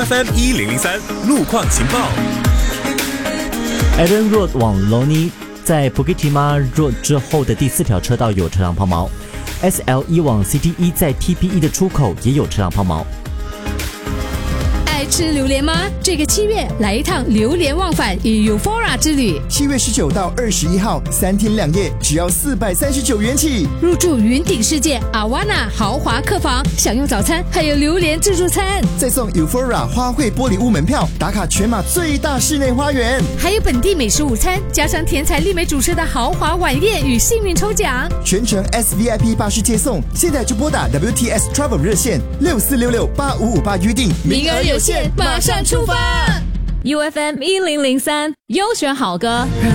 FM1003路况情报。 Eden Road 往 Loni 在 Bukit Timah Road 之后的第4条车道有车辆抛锚。SL1 往 CT1 在 TPE 的出口也有车辆抛锚。 爱吃榴莲吗？这个7月来一趟榴莲忘返与 Euphora 之旅。 7月19到21号，3天2夜，只要439元起。 入住云顶世界 Awana 豪华客房，享用早餐，还有榴莲自助餐， 再送 Euphora 花卉玻璃屋门票，打卡全马最大室内花园， 还有本地美食午餐，加上甜彩丽美主持的豪华晚宴与幸运抽奖， 全程 SVIP 巴士接送。现在就拨打 WTS Travel 热线64668558预定， 名额有限，马上出发。 UFM1003 优选好歌。